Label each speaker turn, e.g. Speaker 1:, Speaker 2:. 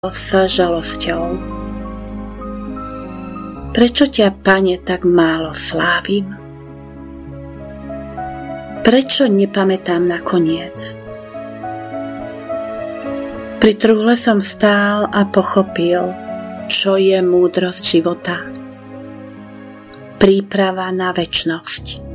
Speaker 1: s žalosťou. Prečo ťa, Pane, tak málo slávim? Prečo nepamätám na koniec? Pri truhle som stál a pochopil, čo je múdrosť života. Príprava na večnosť.